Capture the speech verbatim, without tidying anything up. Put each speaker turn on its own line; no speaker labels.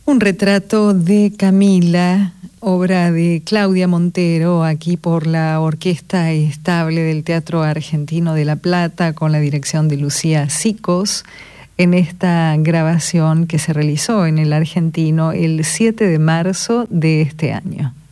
Un retrato de Camila, obra de Claudia Montero, aquí por la Orquesta Estable del Teatro Argentino de La Plata, con la dirección de Lucía Sicos, en esta grabación que se realizó en el Argentino el siete de marzo de este año.